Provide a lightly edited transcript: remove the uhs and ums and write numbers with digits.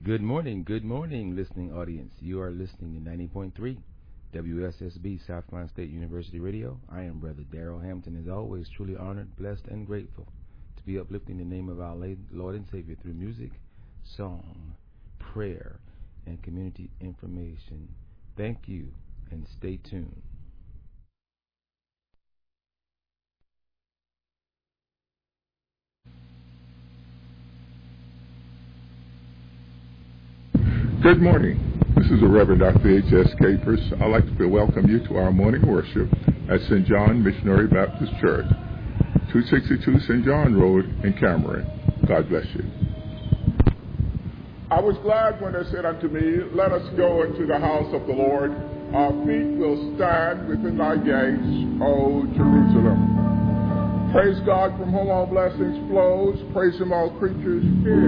Good morning, listening audience. You are listening to 90.3 WSSB, South Carolina State University Radio. I am Brother Darrell Hampton, as always, truly honored, blessed, and grateful to be uplifting the name of our Lord and Savior through music, song, prayer, and community information. Thank you, and stay tuned. Good morning. This is the Reverend Dr. H.S. Capers. I'd like to welcome you to our morning worship at St. John Missionary Baptist Church, 262 St. John Road in Cameron. God bless you. I was glad when they said unto me, let us go into the house of the Lord. Our feet will stand within thy gates, O Jerusalem. Praise God, from whom all blessings flows. Praise him, all creatures.